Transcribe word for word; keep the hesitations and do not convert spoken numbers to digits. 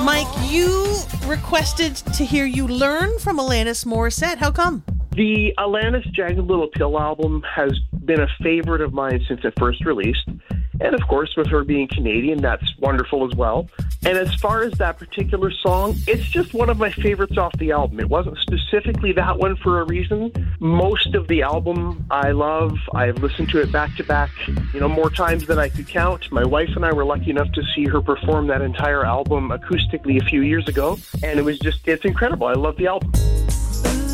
Mike, you requested to hear You Learn from Alanis Morissette. How come? The Alanis Jagged Little Pill album has been a favorite of mine since it first released. And of course, with her being Canadian, that's wonderful as well. And as far as that particular song, it's just one of my favorites off the album. It wasn't specifically that one for a reason. Most of the album I love. I've listened to it back to back, you know, more times than I could count. My wife and I were lucky enough to see her perform that entire album acoustically a few years ago. And it was just, it's incredible. I love the album.